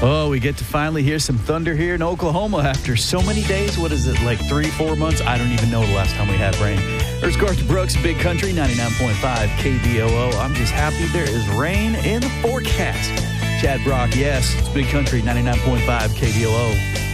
Oh, we get to finally hear some thunder here in Oklahoma after so many days. What is it, like 3-4 months? I don't even know the last time we had rain. There's Garth Brooks, Big Country, 99.5 KBOO. I'm just happy there is rain in the forecast. Chad Brock, yes, it's Big Country, 99.5 KBOO.